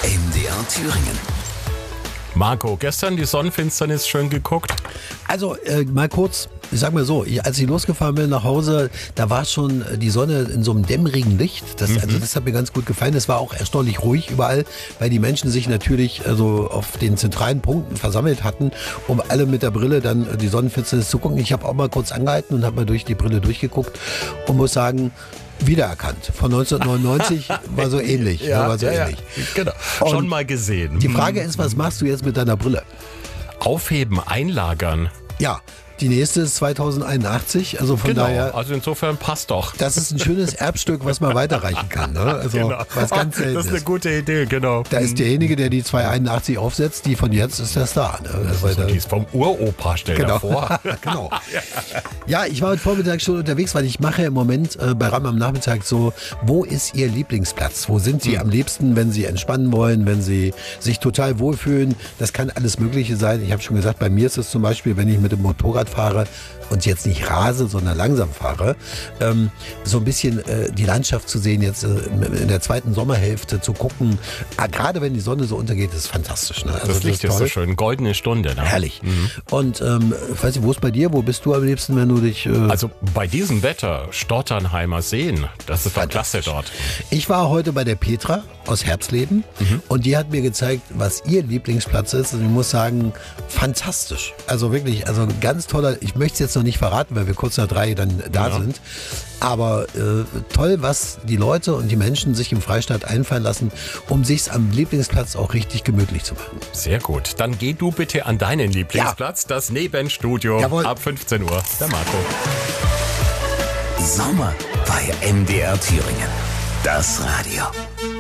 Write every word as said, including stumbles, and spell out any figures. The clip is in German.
M D R Thüringen. Marco, gestern die Sonnenfinsternis schön geguckt? Also äh, mal kurz, ich sag mal so, ich, als ich losgefahren bin nach Hause, da war schon die Sonne in so einem dämmerigen Licht. Das, mhm. Also das hat mir ganz gut gefallen. Es war auch erstaunlich ruhig überall, weil die Menschen sich natürlich also auf den zentralen Punkten versammelt hatten, um alle mit der Brille dann die Sonnenfinsternis zu gucken. Ich habe auch mal kurz angehalten und habe mal durch die Brille durchgeguckt und muss sagen, wiedererkannt. Von neunzehnhundertneunundneunzig war so ähnlich. Ja, war so ja, ähnlich. Ja, genau. Schon mal gesehen. Die Frage ist, was machst du jetzt mit deiner Brille? Aufheben, einlagern. Ja. Die nächste ist zweitausendeinundachtzig, also von genau, daher. Also insofern passt doch. Das ist ein schönes Erbstück, was man weiterreichen kann. Ne? Also genau. was ganz selten Das ist eine gute Idee, genau. Da ist derjenige, der die zweihunderteinundachtzig aufsetzt, die von jetzt ist der Star. Ne? Das ist, die ist vom Uropa, stell genau. dir vor. Genau. Ja, ich war heute Vormittag schon unterwegs, weil ich mache im Moment äh, bei Ram am Nachmittag so, wo ist Ihr Lieblingsplatz? Wo sind Sie mhm. am liebsten, wenn Sie entspannen wollen, wenn Sie sich total wohlfühlen? Das kann alles Mögliche sein. Ich habe schon gesagt, bei mir ist es zum Beispiel, wenn ich mit dem Motorrad fahre und jetzt nicht rase, sondern langsam fahre, ähm, so ein bisschen äh, die Landschaft zu sehen, jetzt äh, in der zweiten Sommerhälfte zu gucken. Ah, gerade wenn die Sonne so untergeht, ist fantastisch. Ne? Also das Licht ist, ist so schön, goldene Stunde. Ne? Herrlich. Mhm. Und ähm, ich weiß nicht, wo ist bei dir? Wo bist du am liebsten, wenn du dich... Äh also bei diesem Wetter, Stotternheimer Seen, das ist doch klasse dort. Ich war heute bei der Petra aus Herbstleben mhm. und die hat mir gezeigt, was ihr Lieblingsplatz ist. Und ich muss sagen, fantastisch. Also wirklich, also ganz toller, ich möchte es jetzt noch nicht verraten, weil wir kurz nach drei dann da ja. sind. Aber äh, toll, was die Leute und die Menschen sich im Freistaat einfallen lassen, um sich am Lieblingsplatz auch richtig gemütlich zu machen. Sehr gut. Dann geh du bitte an deinen Lieblingsplatz, ja. das Nebenstudio. Jawohl. Ab fünfzehn Uhr. Der Marco. Sommer bei M D R Thüringen. Das Radio.